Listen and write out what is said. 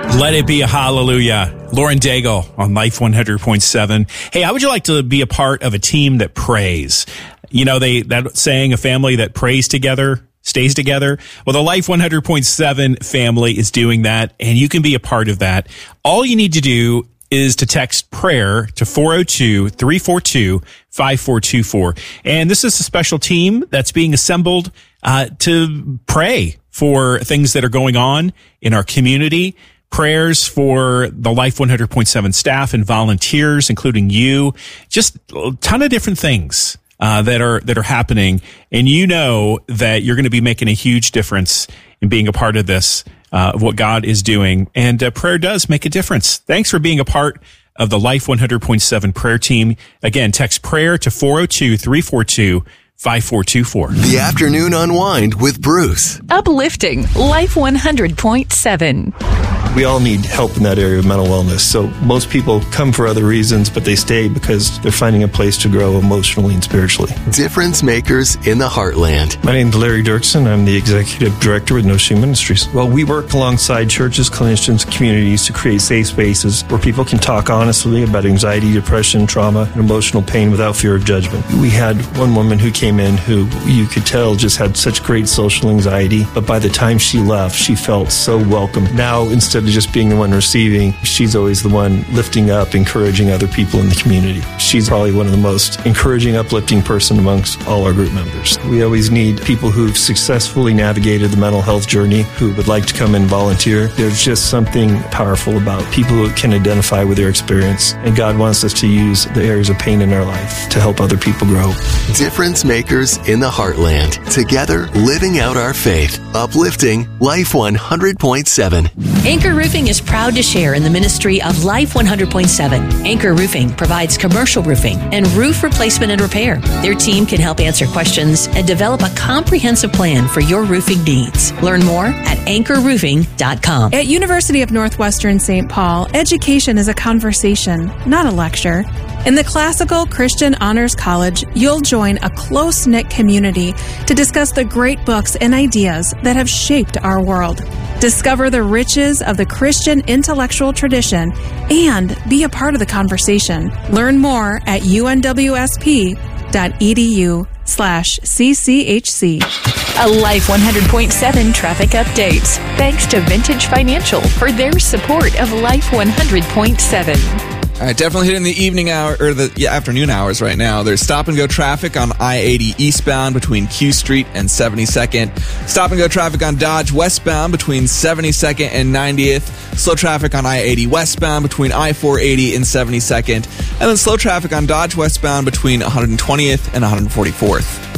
Let it be a hallelujah. Lauren Daigle on Life 100.7. Hey, how would you like to be a part of a team that prays? You know, that saying, a family that prays together stays together. Well, the Life 100.7 family is doing that, and you can be a part of that. All you need to do is to text prayer to 402-342-5424. And this is a special team that's being assembled to pray for things that are going on in our community. Prayers for the Life 100.7 staff and volunteers, including you. Just a ton of different things that are happening. And you know that you're going to be making a huge difference in being a part of this, of what God is doing. And prayer does make a difference. Thanks for being a part of the Life 100.7 prayer team. Again, text prayer to 402-342-5424. The Afternoon Unwind with Bruce. Uplifting Life 100.7. We all need help in that area of mental wellness. So most people come for other reasons, but they stay because they're finding a place to grow emotionally and spiritually. Difference makers in the heartland. My name is Larry Dirksen. I'm the executive director with No Shame Ministries. Well, we work alongside churches, clinicians, communities to create safe spaces where people can talk honestly about anxiety, depression, trauma, and emotional pain without fear of judgment. We had one woman who came in who you could tell just had such great social anxiety, but by the time she left, she felt so welcome. Now, instead of just being the one receiving, she's always the one lifting up, encouraging other people in the community. She's probably one of the most encouraging, uplifting person amongst all our group members. We always need people who've successfully navigated the mental health journey who would like to come and volunteer. There's just something powerful about people who can identify with their experience, and God wants us to use the areas of pain in our life to help other people grow. Difference makers in the heartland. Together, living out our faith. Uplifting Life 100.7. Anchor Roofing is proud to share in the ministry of Life 100.7. Anchor Roofing provides commercial roofing and roof replacement and repair. Their team can help answer questions and develop a comprehensive plan for your roofing needs. Learn more at anchorroofing.com. At University of Northwestern St. Paul, education is a conversation, not a lecture. In the Classical Christian Honors College, you'll join a close-knit community to discuss the great books and ideas that have shaped our world. Discover the riches of the Christian intellectual tradition and be a part of the conversation. Learn more at unwsp.edu/CCHC. A Life 100.7 traffic updates. Thanks to Vintage Financial for their support of Life 100.7. All right, definitely hitting the evening hour or the afternoon hours right now. There's stop and go traffic on I-80 eastbound between Q Street and 72nd. Stop and go traffic on Dodge westbound between 72nd and 90th. Slow traffic on I-80 westbound between I-480 and 72nd. And then slow traffic on Dodge westbound between 120th and 144th.